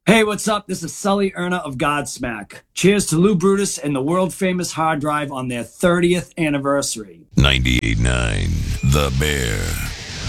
Hey, what's up? This is Sully Erna of Godsmack. Cheers to Lou Brutus and the world-famous Hard Drive on their 30th anniversary. 98.9 The Bear.